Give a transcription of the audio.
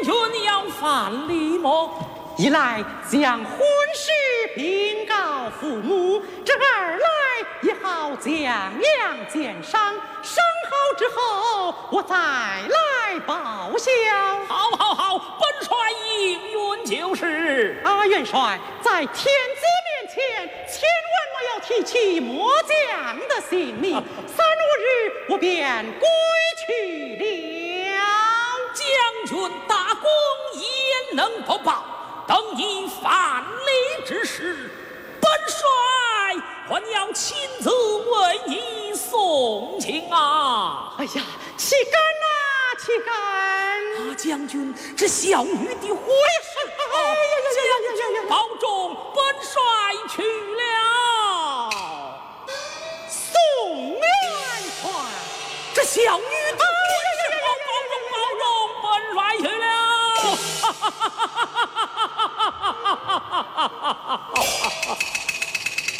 君要犯礼么？ 一来将婚事禀告父母，这二来也好将量鉴赏，商好之后，我再来报效。 好，好，好，本帅应允就是。 元帅，在天子面前，千万莫要提起末将的性命。3、5日，我便归去了。 将军大功，焉能不报？等你犯礼之时，本帅还要亲自为你送请啊！ 哎呀，岂敢啊，岂敢！ 将军，这小女的回身，将军保重，本帅去了。 宋元帅， 这小女的回身，保重，本帅去了。